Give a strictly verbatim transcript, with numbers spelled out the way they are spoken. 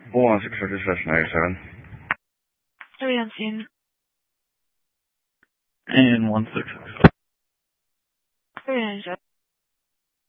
one six thirty slash ninety-seven. Three on scene. And one six six. Three ninety-seven.